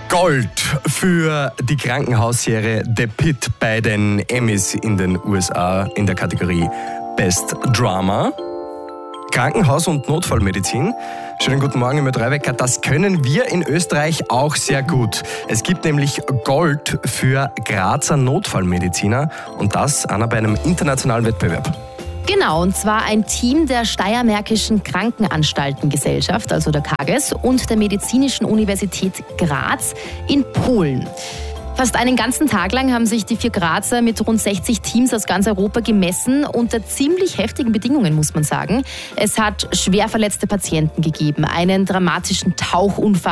Gold für die Krankenhausserie The Pitt bei den Emmys in den USA in der Kategorie Best Drama. Krankenhaus- und Notfallmedizin. Schönen guten Morgen, Emil Dreuwecker. Das können wir in Österreich auch sehr gut. Es gibt nämlich Gold für Grazer Notfallmediziner und das, Anna, bei einem internationalen Wettbewerb. Genau, und zwar ein Team der Steiermärkischen Krankenanstaltengesellschaft, also der KAGES, und der Medizinischen Universität Graz in Polen. Fast einen ganzen Tag lang haben sich die 4 Grazer mit rund 60 Teams aus ganz Europa gemessen, unter ziemlich heftigen Bedingungen, muss man sagen. Es hat schwer verletzte Patienten gegeben, einen dramatischen Tauchunfall